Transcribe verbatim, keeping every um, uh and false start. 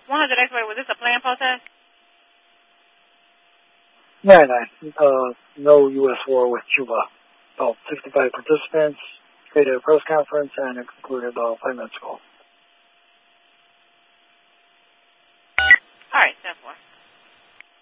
one hundred X-ray, was this a planned protest? nine nine. Uh, no U S war with Cuba. About sixty-five participants, created a press conference, and it concluded about five minutes ago. All right, ten four.